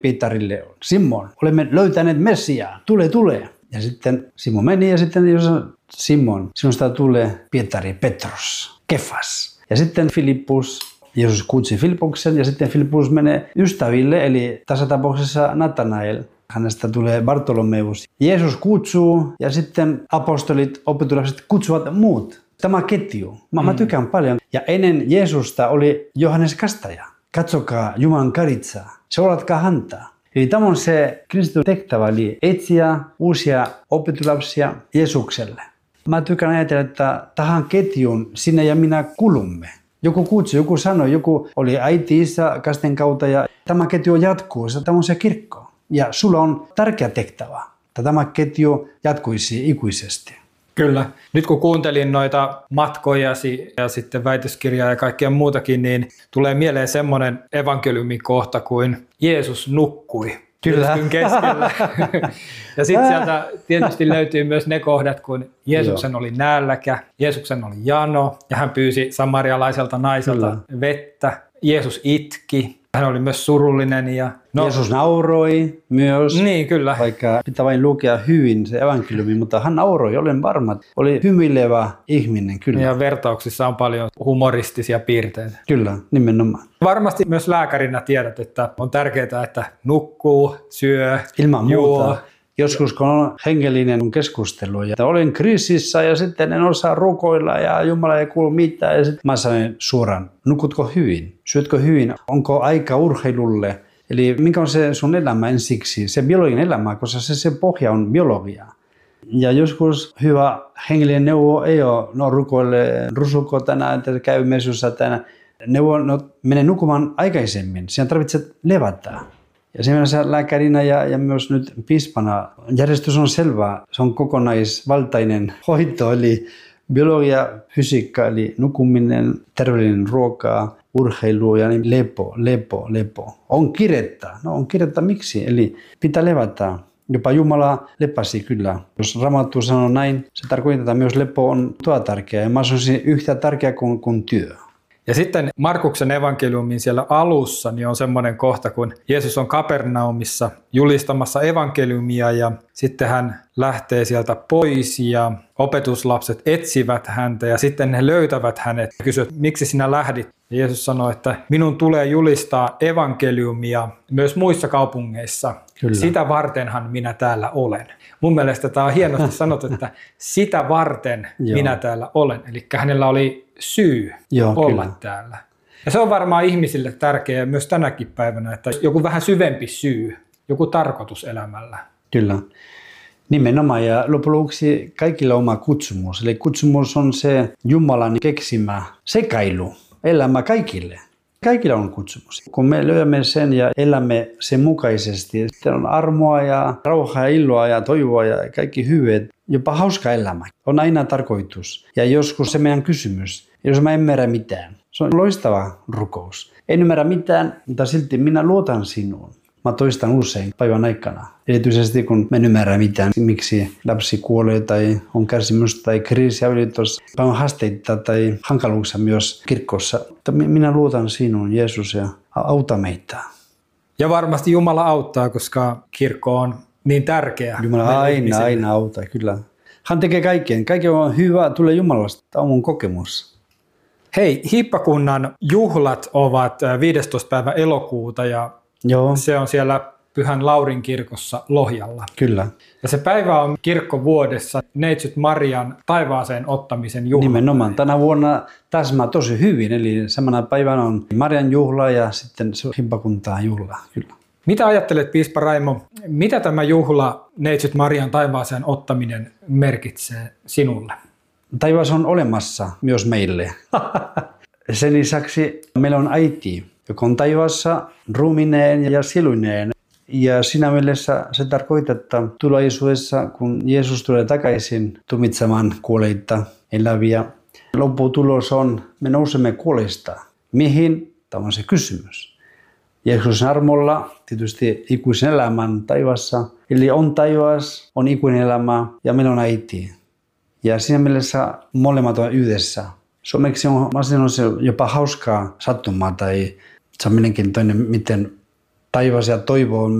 Pietarille, Simon, olemme löytäneet Messiaan, tule. Ja sitten Simon meni ja sitten Simon, sinusta tulee Pietari, Petros, Kefas. Ja sitten Filippus, Jeesus kutsui Filippuksen ja sitten Filippus menee ystäville, eli tässä tapauksessa Natanael. Hänestä tulee Bartolomeus. Jeesus kutsuu ja sitten apostolit, opetuslapset kutsuvat muut. Tämä ketju. Mä tykkään paljon. Ja ennen Jeesusta oli Johannes Kastaja. Katsokaa Jumalan karitsaa. Seuratkaa häntä. Eli tämä on se kristityn tehtävä, eli etsiä uusia opetuslapsia Jeesukselle. Mä tykkään ajatella, että tähän ketjuun sinä ja minä kulumme. Joku kutsui, joku sanoi, joku oli äiti, isä, kasten kautta ja tämä ketju jatkuu. Tämä on se kirkko. Ja sulla on tärkeä tehtävä, että tämä ketju jatkuisi ikuisesti. Kyllä. Nyt kun kuuntelin noita matkojasi ja sitten väitöskirjaa ja kaikkea muutakin, niin tulee mieleen semmoinen evankeliumikohta kuin Jeesus nukkui. Kyllä. Keskellä. Ja sitten sieltä tietysti löytyy myös ne kohdat, kun Jeesuksen oli nälkä, Jeesuksen oli jano ja hän pyysi samarialaiselta naiselta vettä. Jeesus itki. Hän oli myös surullinen. Jeesus nauroi myös, niin, kyllä. Vaikka pitää vain lukea hyvin se evankeliumi, mutta hän nauroi, olen varma. Oli hymyilevä ihminen, kyllä. Ja vertauksissa on paljon humoristisia piirteitä. Kyllä, nimenomaan. Varmasti myös lääkärinä tiedät, että on tärkeää, että nukkuu, syö, ilman juo. Muuta. Joskus kun on hengellinen keskustelu ja olen kriisissä ja sitten en osaa rukoilla ja Jumala ei kuulu mitään. Ja sitten mä sanon suoraan, nukutko hyvin? Syötkö hyvin? Onko aika urheilulle? Eli mikä on se sun elämä ensiksi? Se biologinen elämä, koska se pohja on biologia. Ja joskus hyvä hengellinen neuvo ei ole, rukoile, rusuko tänään, että käy messussa tänään. Neuvo, mene nukumaan aikaisemmin, sinä tarvitset levätä. Ja siinä mielessä lääkärinä ja myös nyt piispana järjestys on selvä. Se on kokonaisvaltainen hoito, eli biologia, fysiikka, eli nukuminen, terveellinen ruoka, urheilu ja niin lepo. On kiirettä. No on kiirettä miksi? Eli pitää levätä. Jopa Jumala lepäsi kyllä. Jos Raamattu sanoo näin, se tarkoittaa, että myös lepo on tuo tärkeä. Ja mä sanoisin yhtä tärkeä kuin työ. Ja sitten Markuksen evankeliumin siellä alussa niin on semmoinen kohta, kun Jeesus on Kapernaumissa julistamassa evankeliumia ja sitten hän lähtee sieltä pois ja opetuslapset etsivät häntä ja sitten he löytävät hänet ja kysyvät, miksi sinä lähdit? Ja Jeesus sanoi, että minun tulee julistaa evankeliumia myös muissa kaupungeissa. Kyllä. Sitä vartenhan minä täällä olen. Mun mielestä tämä on hienosti sanottu, että sitä varten minä täällä olen. Eli hänellä oli syy olla täällä. Ja se on varmaan ihmisille tärkeää myös tänäkin päivänä, että joku vähän syvempi syy, joku tarkoitus elämällä. Kyllä. Nimenomaan ja lopuksi kaikilla on oma kutsumus. Eli kutsumus on se Jumalan keksimä sekailu, elämä kaikille. Kaikilla on kutsumus. Kun me löydämme sen ja elämme sen mukaisesti, sitten on armoa ja rauhaa ja iloa ja toivoa ja kaikki hyvät. Jopa hauska elämä. On aina tarkoitus. Ja joskus se meidän kysymys. Jos mä en ymmärrä mitään. Se on loistava rukous. En ymmärrä mitään, mutta silti minä luotan sinuun. Mä toistan usein päivän aikana. Erityisesti kun mä en ymmärrä mitään, miksi lapsi kuolee tai on kärsimystä tai kriisiä ylitossa. Päivän haasteita tai hankaluuksia myös kirkossa. Mutta minä luotan sinuun, Jeesus, ja auta meitä. Ja varmasti Jumala auttaa, koska kirkko on niin tärkeä. Jumala aina auttaa, kyllä. Hän tekee kaiken. Kaikki on hyvä, tulee Jumalasta. Tämä on mun kokemus. Hei, hiippakunnan juhlat ovat 15. päivä elokuuta ja se on siellä Pyhän Laurin kirkossa Lohjalla. Kyllä. Ja se päivä on kirkkovuodessa Neitsyt Marian taivaaseen ottamisen juhla. Nimenomaan. Tänä vuonna täsmää tosi hyvin. Eli samana päivänä on Marian juhla ja sitten hiippakuntaan juhla. Kyllä. Mitä ajattelet, piispa Raimo, mitä tämä juhla Neitsyt Marian taivaaseen ottaminen merkitsee sinulle? Taivas on olemassa myös meille. Sen lisäksi meillä on äiti, joka on taivaassa ruumineen ja sieluineen. Ja siinä mielessä se tarkoittaa, että tulevaisuudessa, kun Jeesus tulee takaisin tuomitsemaan kuolleita eläviä, lopputulos on, me nousemme kuolleista. Mihin? Tämä on se kysymys. Jeesuksen armolla tietysti ikuisen elämän taivaassa. Eli on taivas, on ikuinen elämä ja meillä on äiti. Ja siinä mielessä molemmat on yhdessä. Suomeksi on se jopa hauskaa sattumaa tai se on mielenkiintoinen, miten taivas ja toivo on